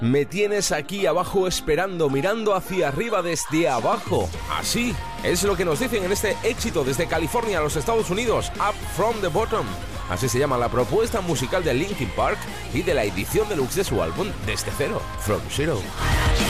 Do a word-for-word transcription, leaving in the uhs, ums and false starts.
Me tienes aquí abajo esperando, mirando hacia arriba desde abajo. Así es lo que nos dicen en este éxito desde California a los Estados Unidos, Up From The Bottom. Así se llama la propuesta musical de Linkin Park y de la edición deluxe de su álbum Desde Cero, From Zero.